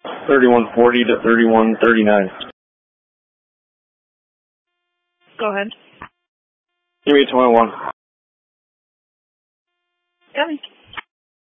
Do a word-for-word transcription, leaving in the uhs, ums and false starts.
thirty-one forty to thirty-one thirty-nine. Go ahead. Give me twenty-one. Got me.